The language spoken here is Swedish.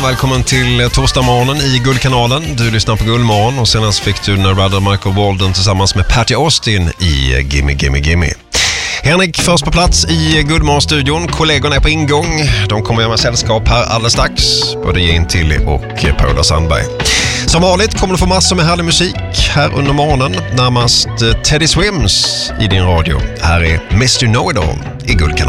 och välkommen till torsdagsmorgonen i Guldkanalen. Du lyssnar på Guldmorgon och senast fick du Nevada Michael Walden tillsammans med Patty Austin i Gimme Gimme Gimme. Henrik först på plats i Guldmorgon-studion. Kollegorna är på ingång. De kommer göra med sällskap här alldeles strax. Både Jane Tilly och Paula Sandberg. Som vanligt kommer du få massor med härlig musik här under morgonen. Närmast Teddy Swims i din radio. Här är Mr. Know-It-All i Guldkanalen.